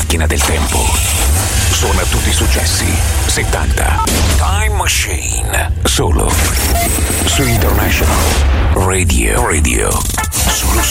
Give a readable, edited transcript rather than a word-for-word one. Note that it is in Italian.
macchina del tempo. Suona tutti i successi 70. Time Machine. Solo su International Radio. Solo